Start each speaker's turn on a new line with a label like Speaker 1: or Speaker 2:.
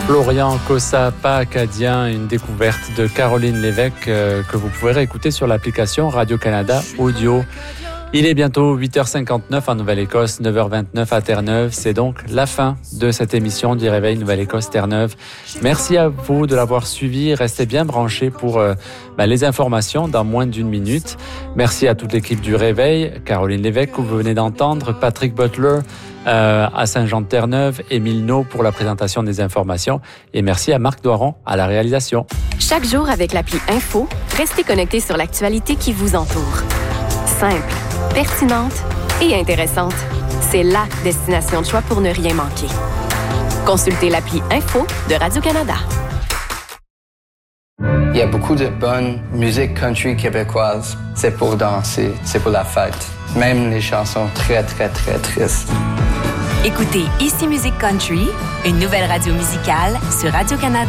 Speaker 1: Florian Cossa, pas acadien, une découverte de Caroline Lévesque que vous pourrez réécouter sur l'application Radio-Canada Audio. Il est bientôt 8h59 en Nouvelle-Écosse, 9h29 à Terre-Neuve. C'est donc la fin de cette émission du Réveil Nouvelle-Écosse Terre-Neuve. Merci à vous de l'avoir suivi. Restez bien branchés pour les informations dans moins d'une minute. Merci à toute l'équipe du Réveil, Caroline Lévesque que vous venez d'entendre, Patrick Butler à Saint-Jean-de-Terre-Neuve, Émile No pour la présentation des informations et merci à Marc Doiron à la réalisation.
Speaker 2: Chaque jour avec l'appli Info, restez connectés sur l'actualité qui vous entoure. Simple, pertinente et intéressante. C'est la destination de choix pour ne rien manquer. Consultez l'appli Info de Radio-Canada.
Speaker 3: Il y a beaucoup de bonne musique country québécoise. C'est pour danser, c'est pour la fête. Même les chansons très, très, très tristes.
Speaker 4: Écoutez Ici Musique Country, une nouvelle radio musicale sur Radio-Canada.